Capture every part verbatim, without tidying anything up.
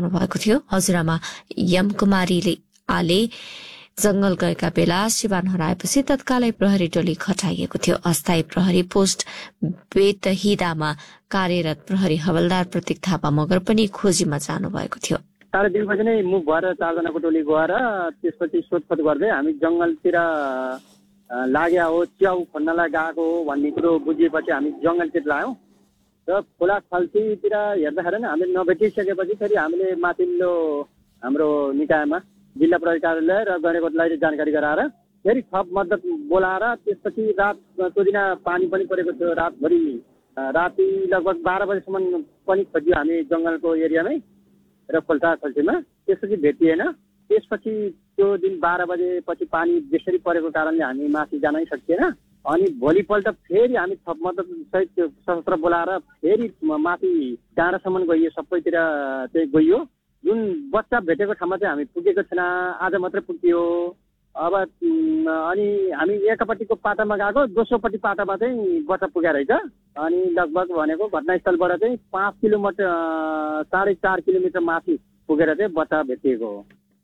बताउनु भएको थियो। हजुरआमा यमकुमारीले आले जंगल गएका बेला सिवान हराएपछि तत्कालै प्रहरी टोली खटाइएको थियो। अस्थायी प्रहरी पोस्ट बेतहिदामा कार्यरत प्रहरी हवलदार प्रतीक थापा मगर पनि खोजीमा जानु भएको थियो। साढे तीन बजी नै मुभ भएर चारजनाको टोली गएर त्यसपछि सोधखोज गर्दै हामी जंगलतिर लाग्या हो, च्याउ खन्नलाई गएको हो भन्ने कुरो बुझिएपछि हामी जंगलतिर लाग्यौं र खोला खल्तीतिर हेर्दाखेरि हामीले नभेटिसकेपछि फेरि हामीले माथिल्लो हाम्रो निकायमा जिल्ला प्रहरी कार्यालय र गणेकोटलाई जानकारी गराएर फेरि थप मद्दत बोलाएर त्यसपछि रातको दिन पानी पनि परेको थियो। रातभरि राति लगभग बाह्र बजीसम्म पनि खोज्यो हामी जंगलको एरियामै र खोल्टा खल्तीमा। त्यसपछि भेटिएन। त्यसपछि त्यो दिन बाह्र बजेपछि पानी बेसरी परेको कारणले हामी माथि जानै सकिएन। अनि भोलिपल्ट फेरि हामी थप मद्दत सहित सशस्त्र बोलाएर फेरि माथि डाँडासम्म गइयो, सबैतिर चाहिँ गइयो। जुन बच्चा भेटेको ठाउँमा चाहिँ हामी पुगेको छैन, आज मात्रै पुग्यो। अब अनि हामी एकपट्टिको पाटामा गएको, दोस्रोपट्टि पाटामा चाहिँ बच्चा पुगेर रहेछ। अनि लगभग भनेको घटनास्थलबाट चाहिँ पाँच किलोमिटर साढे चार किलोमिटर माथि पुगेर चाहिँ बच्चा भेटिएको हो।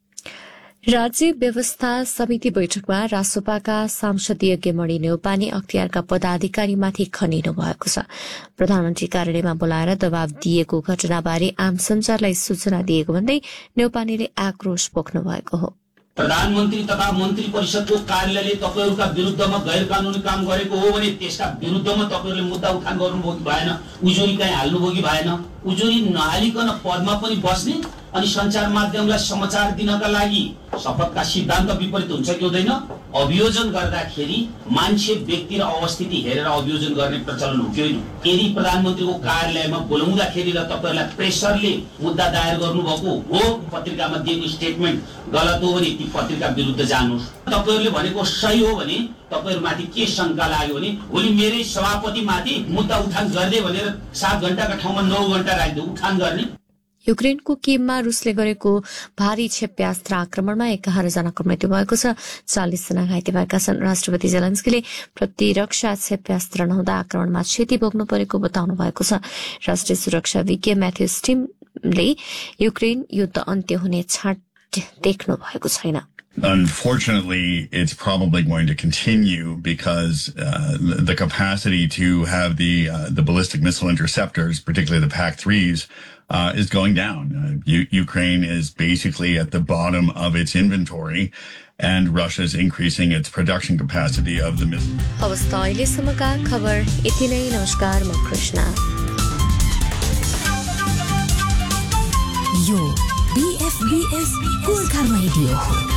राज्य व्यवस्था समिति बैठकमा रासोपाका सांसद यज्ञमणि न्यौपाने अख्तियारका पदाधिकारीमाथि खनिनु भएको छ। प्रधानमन्त्री कार्यालयमा बोलाएर दबाव दिएको घटनाबारे आम सञ्चारलाई सूचना दिएको भन्दै न्यौपानेले आक्रोश पोख्नु भएको हो। प्रधानमन्त्री तथा मन्त्री परिषदको कार्यालयले तपाईहरूका विरुद्धमा गैर कानूनी काम गरेको हो भने त्यसका विरुद्धमा तपाईहरूले मुद्दा उठान गर्नुभयो कि भएन? उजुरी कहीँ हाल्नुभयो कि भएन? उजुरी नहालिकन पदमा पनि बस्ने अनि सञ्चार माध्यमलाई समाचार दिनका लागि शपथका सिद्धान्त विपरीत हुन्छ कि हुँदैन? अभियोजन गर्दाखेरि मान्छे, व्यक्ति र अवस्थिति हेरेर अभियोजन गर्ने प्रचलन हो कि होइन? यदि प्रधानमन्त्रीको कार्यालयमा बोलाउँदाखेरि र तपाईहरूलाई प्रेसरले मुद्दा दायर गर्नुभएको हो, पत्रिकामा दिएको स्टेटमेन्ट गलत हो भने ती पत्रिका विरुद्ध जानुहोस्। तपाईहरूले भनेको सही हो भने तपाईहरूमाथि के शंका लाग्यो भने भोलि मेरै सभापतिमाथि मुद्दा उठान गर्दै भनेर सात घण्टाका ठाउँमा नौ घण्टा राख्दै उठान गर्ने। युक्रेनको किममा रुसले गरेको भारी क्षेप्यास्त्र आक्रमणमा एघार जनाको मृत्यु भएको छ। चालिस जना घाइते भएका छन्। राष्ट्रपति जेलेन्स्कीले प्रतिरक्षा क्षेप्यास्त्र नहुँदा आक्रमणमा क्षति भोग्नु परेको बताउनु भएको छ। राष्ट्रिय सुरक्षा विज्ञ म्याथ्यू स्टिमले युक्रेन युद्ध अन्त्य हुने छाँट देख्नु भएको छैन। Unfortunately, it's probably going to continue because uh, the capacity to have the uh, the ballistic missile interceptors, particularly the P A C threes, uh, is going down. Uh, U- Ukraine is basically at the bottom of its inventory, and Russia is increasing its production capacity of the missile. अवस्था अहिलेसम्मका खबर यति नै। नमस्कार, म कृष्णा। यो बीएफबीएस Gorkha radio हो।